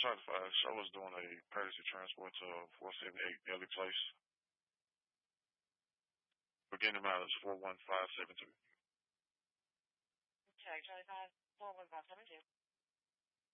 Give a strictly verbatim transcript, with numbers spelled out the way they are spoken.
Charlie Five. Show us doing a courtesy transport to four seventy-eight Ellie Place. Beginning mileage four one five seven two. Check, Charlie Five, four one five seven two.